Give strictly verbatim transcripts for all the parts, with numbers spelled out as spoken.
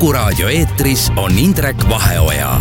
Kuku raadio eetris on Indrek Vaheoja.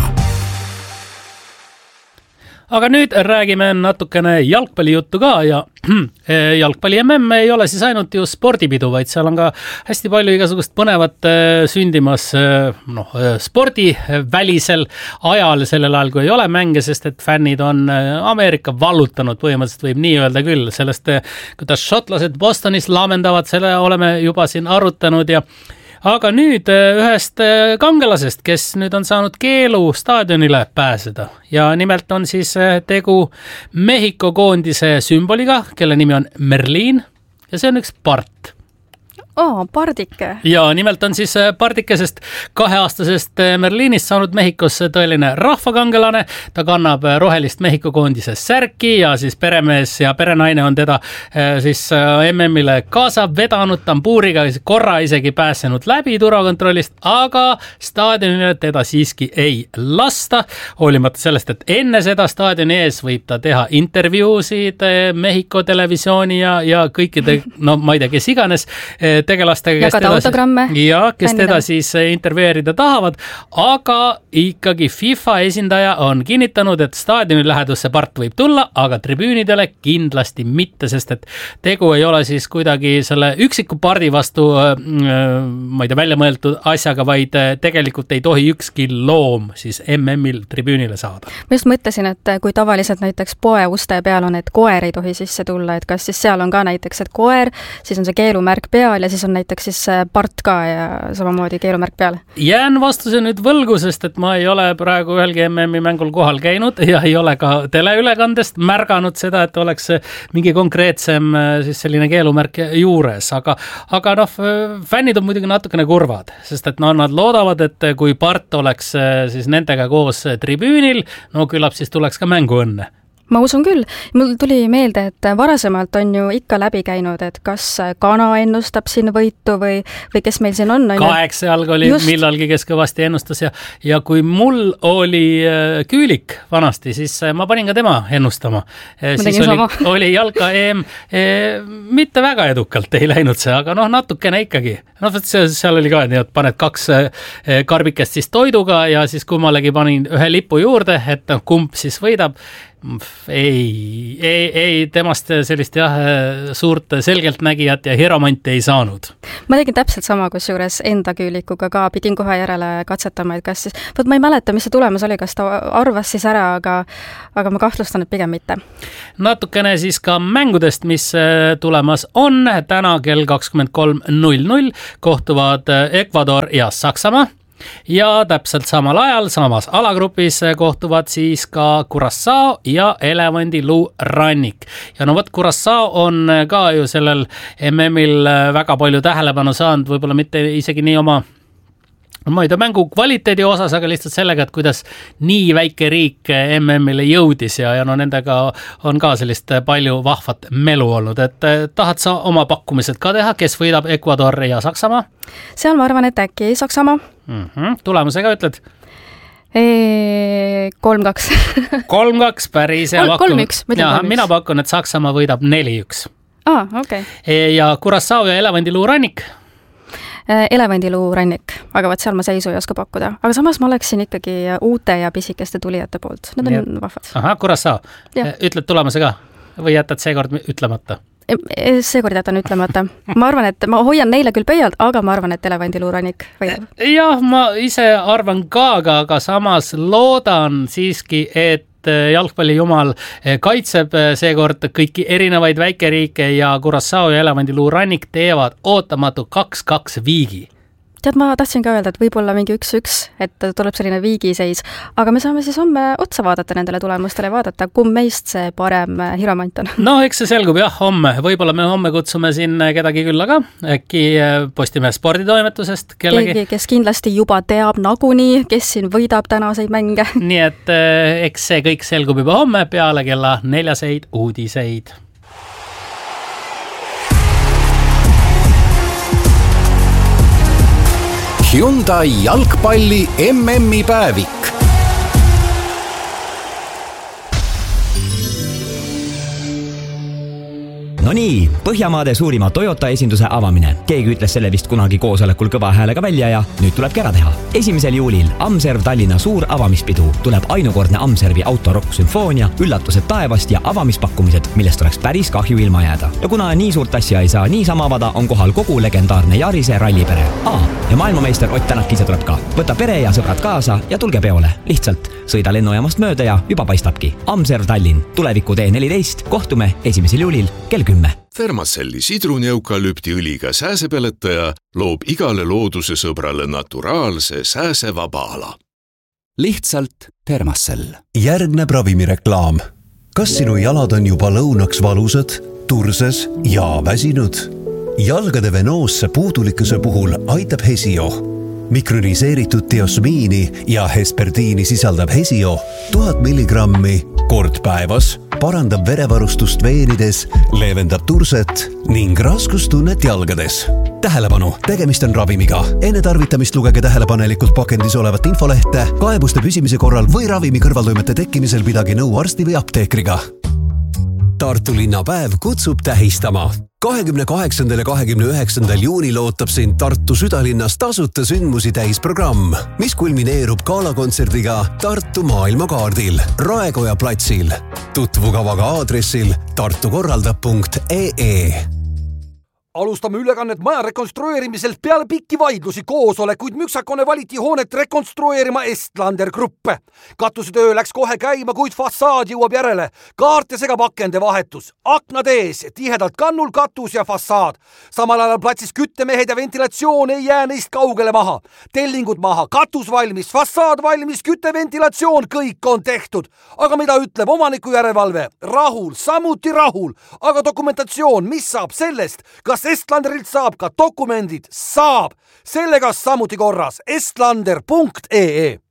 Aga nüüd räägime natukene jalgpallijuttu ka ja jalgpalli M M ei ole siis ainult ju spordipidu, vaid seal on ka hästi palju igasugust põnevat sündimas noh, spordivälisel ajal, sellel ajal kui ei ole mänge, sest et fännid on Ameerika vallutanud, põhimõtteliselt võib nii öelda küll. Sellest, kuidas šotlased Bostonis laamendavad, selle oleme juba siin arutanud ja aga nüüd ühest kangelasest, kes nüüd on saanud keelu staadionile pääseda ja nimelt on siis tegu Mehhiko koondise sümboliga, kelle nimi on Merlin ja see on üks part. Oo, pardike. Ja nimelt on siis pardikesest kaheaastasest Merlinist saanud Mehhikos tõeline rahvakangelane. Ta kannab rohelist Mehhiko koondise särki ja siis peremees ja perenaine on teda siis M M-ile kaasa vedanud tambuuriga, korra isegi pääsenud läbi turvakontrollist, aga staadionile teda siiski ei lasta. Hoolimata sellest, et enne seda staadioni ees võib ta teha intervjuusid Mehhiko televisiooni ja, ja kõikide, no ma ei tea, kes iganes tegelastega, kes teda, siis, ja, kes teda siis intervjueerida tahavad, aga ikkagi FIFA esindaja on kinnitanud, et staadioni lähedusse part võib tulla, aga tribüünidele kindlasti mitte, sest et tegu ei ole siis kuidagi selle üksiku pardi vastu ma ei tea, välja mõeldud asjaga, vaid tegelikult ei tohi ükski loom siis M M-il tribüünile saada. Ma just mõtlesin, et kui tavaliselt näiteks poe uste peal on, et koer ei tohi sisse tulla, et kas siis seal on ka näiteks, et koer, siis on see keelumärk peal ja siis on näiteks siis part ka ja samamoodi keelumärk peal. Jään vastuse nüüd võlgu, sest et ma ei ole praegu ühelgi M M-i mängul kohal käinud ja ei ole ka teleülekandest märganud seda, et oleks mingi konkreetsem siis selline keelumärk juures, aga, aga noh, fännid on muidugi natukene kurvad, sest et no, nad loodavad, et kui part oleks siis nendega koos tribüünil, no küllap siis tuleks ka mängu õnne. Ma usun küll. Mul tuli meelde, et varasemalt on ju ikka läbi käinud, et kas kana ennustab siin võitu või, või kes meil siin on. on Kaheksa jalg oli just millalgi, kes kõvasti ennustas ja, ja kui mul oli Küülik vanasti, siis ma panin ka tema ennustama. Ma siis oli, oli jalka E M e, mitte väga edukalt ei läinud see, aga noh, natukene ikkagi. No, seal oli ka nii, et paned kaks karbikest siis toiduga ja siis kummalegi panin ühe lipu juurde, et kumb siis võidab. Ei, ei, ei temast sellist jah, suurt selgeltnägijat ja hieromanti ei saanud. Ma tegin täpselt sama, kus juures enda Küülikuga ka pidin kohe järele katsetama, et kas siis, võt ma ei mäleta, mis see tulemus oli, kas ta arvas siis ära, aga, aga ma kahtlustan, et pigem mitte. Natukene siis ka mängudest, mis tulemas on. Täna kell kakskümmend kolm null null kohtuvad Ecuador ja Saksamaa. Ja täpselt samal ajal, samas alagrupis kohtuvad siis ka Curaçao ja Elevandiluu rannik. Ja no võt, Curaçao on ka ju sellel M M-il väga palju tähelepanu saanud, võib-olla mitte isegi nii oma ma ei tea, mängu kvaliteedi osas, aga lihtsalt sellega, et kuidas nii väike riik M M-ile jõudis ja, ja no nendega on ka sellist palju vahvat melu olnud, et tahad sa oma pakkumised ka teha, kes võidab Ecuador ja Saksamaa? Seal ma arvan, et äkki Saksamaa. Mm-hmm. Tulemusega ütled? kolm kaks kolm kaks, päris hea pakun. kolm üks, mina pakun, et Saksamaa võidab neli üks. Ah, okei. Okay. Ja Curaçao ja Elevandiluu rannik? Elevandiluu rannik, aga vaat seal ma seisu ei oska pakkuda. Aga samas ma oleksin ikkagi uute ja pisikeste tulijate poolt. Need on ja. vahvad. Aha, Curaçao. Ütled tulemuse ka? Või jätad seekord ütlemata? Seekord jätan ütlemata. Ma arvan, et ma hoian neile küll pöialt, aga ma arvan, et Elevandiluu rannik võidab. Jah, ma ise arvan ka, aga samas loodan siiski, et jalgpallijumal kaitseb seekord kõiki erinevaid väikeriike ja Curaçao ja Elevandiluu rannik teevad ootamatu kaks kaks viigi. Tead, ma tahtsin ka öelda, et võib-olla mingi üks üks, et tuleb selline viigiseis, aga me saame siis homme otsa vaadata nendele tulemustele ja vaadata, kumb meist see parem hiromant on. No, eks see selgub jah, homme. Võib-olla me homme kutsume siin kedagi külla ka, äkki Postimehe sporditoimetusest kellegi. Keegi, kes kindlasti juba teab nagunii, kes siin võidab tänaseid mänge. Nii et eks see kõik selgub juba homme peale kella neljaseid uudiseid. Hyundai jalgpalli M M-i päevik. No nii, Põhjamaade suurima Toyota esinduse avamine. Keegi ütles selle vist kunagi koosolekul kõva häälega välja ja nüüd tulebki ära teha. esimesel juulil Amserv Tallinna suur avamispidu. Tuleb ainukordne Amservi autorokk sümfoonia, üllatused taevast ja avamispakkumised, millest oleks päris kahju ilma jääda. Ja kuna nii suurt asja ei saa niisama avada, on kohal kogu legendaarne Jarise rallipere. Aa, ja maailmameister Ott Tänak ise tuleb ka. Võta pere ja sõbrad kaasa ja tulge peole. Lihtsalt sõida lennujaamast mööda ja juba paistabki. Amserv Tallinn, tuleviku tee neliteist, kohtume esimesel juulil kell kümme. Thermacelli sidruneukalüptiõliga sääsepeletaja loob igale looduse sõbrale naturaalse sääsevaba ala. Lihtsalt Thermacell. Järgneb ravimireklaam. Kas sinu jalad on juba lõunaks valusad, turses ja väsinud? Jalgade venoosse puudulikkuse puhul aitab Hesio. Mikroniseeritud diosmiini ja hesperdiini sisaldab Hesio tuhat milligrammi kord päevas, parandab verevarustust veenides, leevendab turset ning raskustunnet jalgades. Tähelepanu, tegemist on ravimiga. Enne tarvitamist lugege tähelepanelikult pakendis olevat infolehte, kaebuste püsimise korral või ravimi kõrvaltoimete tekkimisel pidage nõu arsti või apteekriga. Tartu linnapäev kutsub tähistama. kahekümne kaheksandal ja kahekümne üheksandal juunil ootab sind Tartu südalinnas tasuta sündmusi täisprogramm, mis kulmineerub galakontserdiga Tartu maailmakaardil Raekoja platsil. Tutvu kavaga aadressil tartukorraldab punkt ee. Alustame ülekannet maja rekonstrueerimiselt peale pikki vaidlusi koosolekuid müksakone valiti hoonet rekonstrueerima Estlander Gruppe. Katusetöö läks kohe käima, kuid fassaad jõuab järele. Kaarte segab akende vahetus. Aknad ees, tihedalt kannul katus ja fassaad. Samal ajal platsis küttemehed ja ventilatsioon ei jää neist kaugele maha. Tellingud maha, katus valmis, fassaad valmis, kütteventilatsioon, kõik on tehtud. Aga mida ütleb omaniku järelevalve? Rahul, samuti rahul. Aga dokumentatsioon, mis saab sellest? Kas Estlanderilt saab ka dokumendid? Saab. Sellega samuti korras. estlander punkt ee